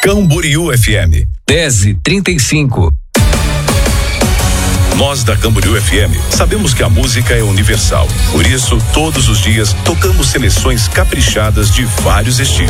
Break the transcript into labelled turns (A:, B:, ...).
A: Camboriú FM
B: 10:35.
A: Nós da Camboriú FM sabemos que a música é universal. Por isso, todos os dias tocamos seleções caprichadas de vários estilos.